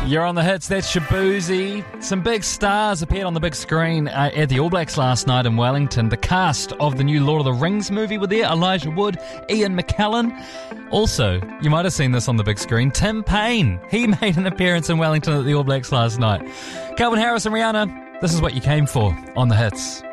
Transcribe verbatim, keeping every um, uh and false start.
You're on the hits. That's Shaboozey. Some big stars appeared on the big screen uh, at the All Blacks last night in Wellington. The cast of the new Lord of the Rings movie were there. Elijah Wood, Ian McKellen. Also, you might have seen this on the big screen, Tim Payne. He made an appearance in Wellington at the All Blacks last night. Calvin Harris and Rihanna, this is what you came for on the hits.